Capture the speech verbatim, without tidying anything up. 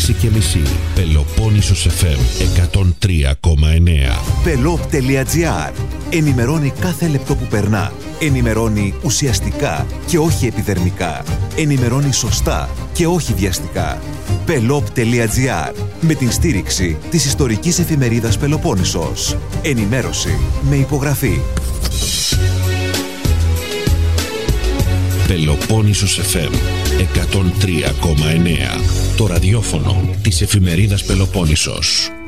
έξι και μισή. Πελοπόννησος εφ εμ εκατόν τρία κόμμα εννέα. Πελόπ τελεία τζι άρ. Ενημερώνει κάθε λεπτό που περνά. Ενημερώνει ουσιαστικά και όχι επιδερμικά. Ενημερώνει σωστά και όχι βιαστικά. Πελόπ τελεία τζι άρ. Με την στήριξη της ιστορικής εφημερίδας Πελοπόννησος. Ενημέρωση με υπογραφή. Πελοπόννησος εφ εμ εκατόν τρία κόμμα εννέα. Το ραδιόφωνο της εφημερίδας Πελοπόννησος.